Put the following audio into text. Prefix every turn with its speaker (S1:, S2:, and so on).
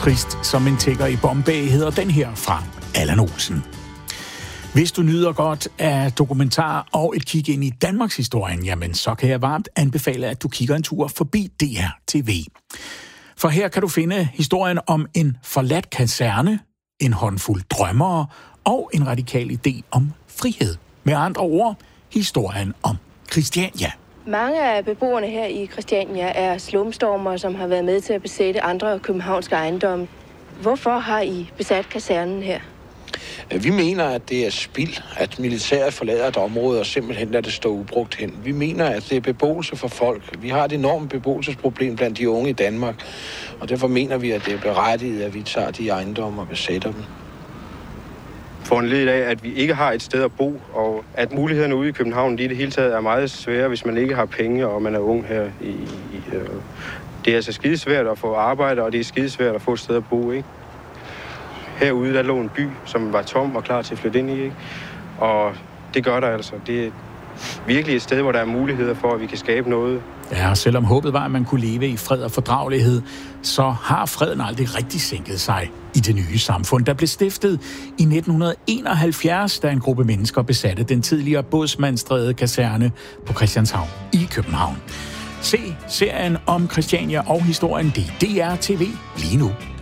S1: trist som en tigger i Bombay hedder den her fra Allan Olsen. Hvis du nyder godt af dokumentar og et kig ind i Danmarks historien, jamen så kan jeg varmt anbefale, at du kigger en tur forbi DR TV. For her kan du finde historien om en forladt kaserne, en håndfuld drømmere og en radikal idé om frihed. Med andre ord, historien om Christiania.
S2: Mange af beboerne her i Christiania er slumstormere, som har været med til at besætte andre københavnske ejendomme. Hvorfor har I besat kasernen her?
S3: Vi mener, at det er spild, at militæret forlader et område og simpelthen lader det stå ubrugt hen. Vi mener, at det er beboelse for folk. Vi har et enormt beboelsesproblem blandt de unge i Danmark, og derfor mener vi, at det er berettiget, at vi tager de ejendomme og besætter dem.
S4: Foranledet af, at vi ikke har et sted at bo, og at mulighederne ude i København i det hele taget er meget svære, hvis man ikke har penge, og man er ung her. Det er altså skidesvært at få arbejde, og det er skidesvært at få et sted at bo, ikke? Herude der lå en by, som var tom og klar til at flytte ind i, ikke? Og det gør der altså. Det er virkelig et sted, hvor der er muligheder for, at vi kan skabe noget.
S1: Ja, selvom håbet var, at man kunne leve i fred og fordragelighed, så har freden aldrig rigtig sænket sig i det nye samfund, der blev stiftet i 1971, da en gruppe mennesker besatte den tidligere Bådsmandsstræde kaserne på Christianshavn i København. Se serien om Christiania og historien, det er DR TV lige nu.